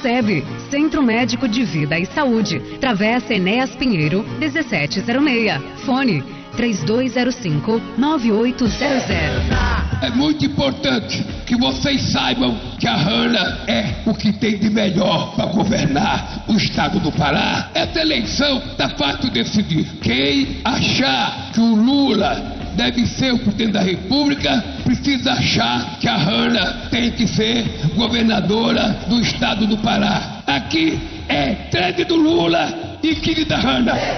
CEB, Centro Médico de Vida e Saúde, Travessa Enéas Pinheiro, 1706. Fone 3205-9800. É muito importante que vocês saibam que a Hanna é o que tem de melhor para governar o estado do Pará. Essa eleição tá fácil de decidir. Quem achar que o Lula deve ser o presidente da República, precisa achar que a Hanna tem que ser governadora do estado do Pará. Aqui é trade do Lula e querida Hanna. É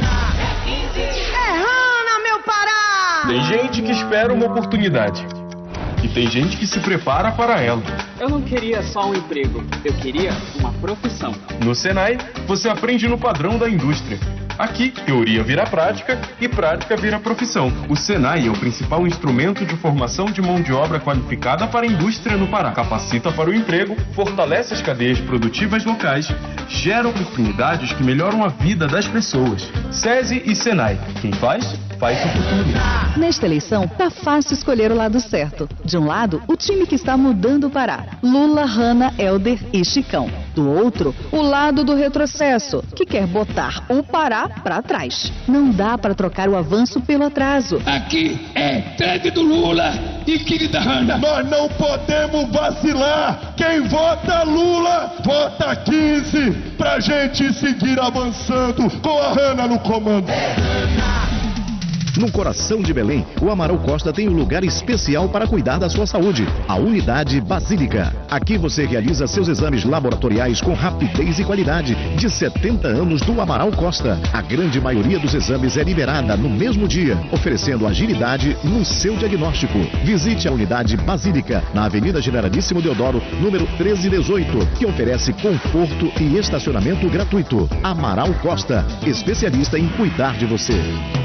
Hanna, meu Pará! Tem gente que espera uma oportunidade. E tem gente que se prepara para ela. Eu não queria só um emprego, eu queria uma profissão. No Senai, você aprende no padrão da indústria. Aqui, teoria vira prática e prática vira profissão. O Senai é o principal instrumento de formação de mão de obra qualificada para a indústria no Pará. Capacita para o emprego, fortalece as cadeias produtivas locais, gera oportunidades que melhoram a vida das pessoas. SESI e Senai. Quem faz, faz o futuro. Nesta eleição, tá fácil escolher o lado certo. De um lado, o time que está mudando o Pará. Lula, Hanna, Helder e Chicão. Do outro, o lado do retrocesso, que quer botar o Pará para trás. Não dá para trocar o avanço pelo atraso. Aqui é trade do Lula e querida Hanna. Nós não podemos vacilar. Quem vota Lula, vota 15 pra gente seguir avançando com a Hanna no comando. No coração de Belém, o Amaral Costa tem um lugar especial para cuidar da sua saúde, a Unidade Basílica. Aqui você realiza seus exames laboratoriais com rapidez e qualidade. De 70 anos do Amaral Costa, a grande maioria dos exames é liberada no mesmo dia, oferecendo agilidade no seu diagnóstico. Visite a Unidade Basílica, na Avenida Generalíssimo Deodoro, número 1318, que oferece conforto e estacionamento gratuito. Amaral Costa, especialista em cuidar de você.